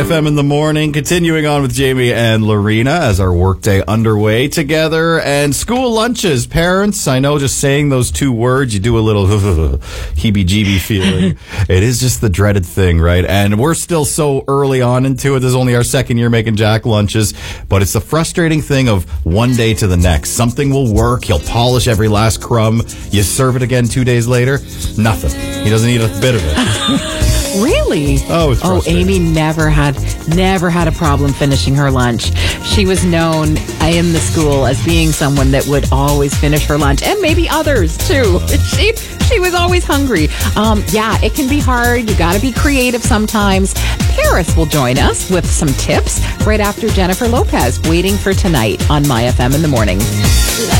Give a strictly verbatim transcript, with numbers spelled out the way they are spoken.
F M in the morning, continuing on with Jamie and Lorena as our workday underway together. And school lunches, parents, I know just saying those two words, you do a little heebie-jeebie feeling. It is just the dreaded thing, right? And we're still so early on into it. This is only our second year making Jack lunches, but it's the frustrating thing of one day to the next. Something will work. He'll polish every last crumb. You serve it again two days later, nothing. He doesn't eat a bit of it. Really? Oh, it's oh, Amy never had never had a problem finishing her lunch. She was known in the school as being someone that would always finish her lunch, and maybe others too. She she was always hungry. Um, yeah, it can be hard. You got to be creative sometimes. Paris will join us with some tips right after Jennifer Lopez, Waiting for Tonight on My F M in the morning.